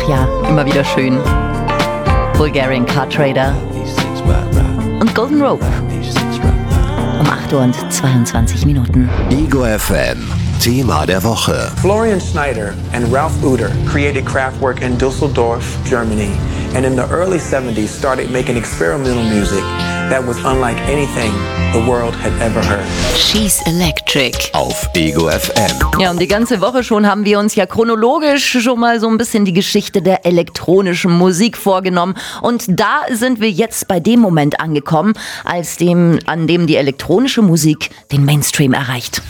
Ja, immer wieder schön. Bulgarian Car Trader und Golden Rope. Um 8 Uhr und 22 Minuten. Ego FM, Thema der Woche. Florian Schneider and Ralph Uter created Kraftwerk in Düsseldorf, Germany, and in the early 70s started making experimental music that was unlike anything the world had ever heard. She's Electric. Auf Ego FM. Ja, und die ganze Woche schon haben wir uns ja chronologisch schon mal so ein bisschen die Geschichte der elektronischen Musik vorgenommen. Und da sind wir jetzt bei dem Moment angekommen, an dem die elektronische Musik den Mainstream erreicht.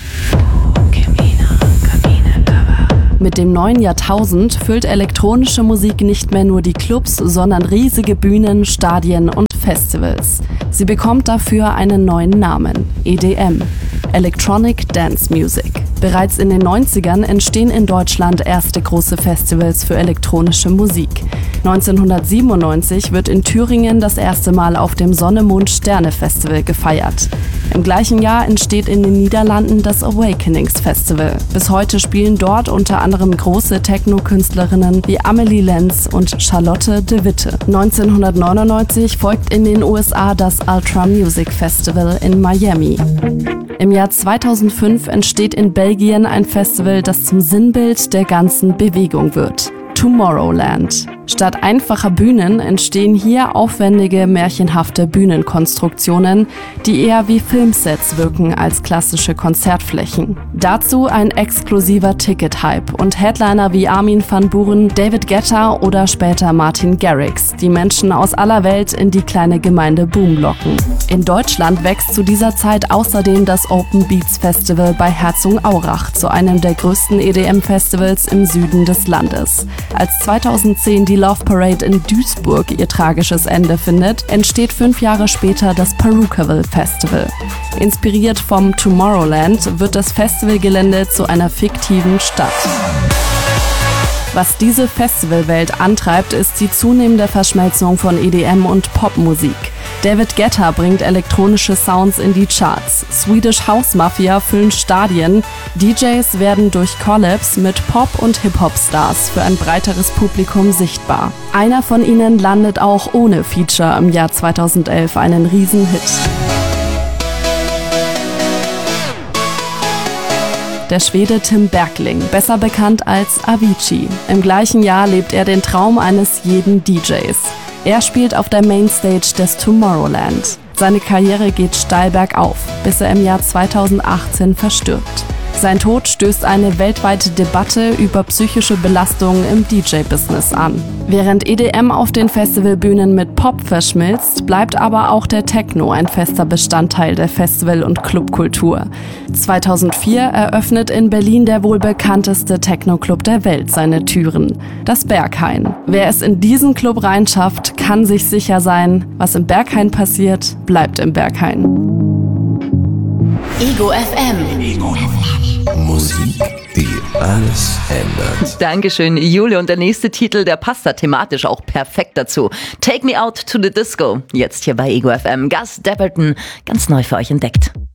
Mit dem neuen Jahrtausend füllt elektronische Musik nicht mehr nur die Clubs, sondern riesige Bühnen, Stadien und Festivals. Sie bekommt dafür einen neuen Namen: EDM, Electronic Dance Music. Bereits in den 90ern entstehen in Deutschland erste große Festivals für elektronische Musik. 1997 wird in Thüringen das erste Mal auf dem Sonne-Mond-Sterne-Festival gefeiert. Im gleichen Jahr entsteht in den Niederlanden das Awakenings Festival. Bis heute spielen dort unter anderem große Techno-Künstlerinnen wie Amelie Lenz und Charlotte de Witte. 1999 folgt in den USA das Ultra Music Festival in Miami. Im Jahr 2005 entsteht in Belgien ein Festival, das zum Sinnbild der ganzen Bewegung wird: Tomorrowland. Statt einfacher Bühnen entstehen hier aufwendige, märchenhafte Bühnenkonstruktionen, die eher wie Filmsets wirken als klassische Konzertflächen. Dazu ein exklusiver Ticket-Hype und Headliner wie Armin van Buuren, David Guetta oder später Martin Garrix, die Menschen aus aller Welt in die kleine Gemeinde Boom locken. In Deutschland wächst zu dieser Zeit außerdem das Open Beats Festival bei Herzogenaurach zu einem der größten EDM-Festivals im Süden des Landes. Als 2010 die Love Parade in Duisburg ihr tragisches Ende findet, entsteht 5 Jahre später das Purukaville Festival. Inspiriert vom Tomorrowland wird das Festivalgelände zu einer fiktiven Stadt. Was diese Festivalwelt antreibt, ist die zunehmende Verschmelzung von EDM und Popmusik. David Guetta bringt elektronische Sounds in die Charts. Swedish House Mafia füllen Stadien. DJs werden durch Collabs mit Pop- und Hip-Hop-Stars für ein breiteres Publikum sichtbar. Einer von ihnen landet auch ohne Feature im Jahr 2011 einen Riesenhit. Der Schwede Tim Bergling, besser bekannt als Avicii. Im gleichen Jahr lebt er den Traum eines jeden DJs. Er spielt auf der Mainstage des Tomorrowland. Seine Karriere geht steil bergauf, bis er im Jahr 2018 verstirbt. Sein Tod stößt eine weltweite Debatte über psychische Belastungen im DJ-Business an. Während EDM auf den Festivalbühnen mit Pop verschmilzt, bleibt aber auch der Techno ein fester Bestandteil der Festival- und Clubkultur. 2004 eröffnet in Berlin der wohl bekannteste Techno-Club der Welt seine Türen, das Berghain. Wer es in diesen Club reinschafft, kann sich sicher sein, was im Berghain passiert, bleibt im Berghain. Ego FM. Ego FM. Musik, die alles ändert. Dankeschön, Jule. Und der nächste Titel, der passt da thematisch auch perfekt dazu. Take Me Out to the Disco. Jetzt hier bei Ego FM. Gus Dapperton, ganz neu für euch entdeckt.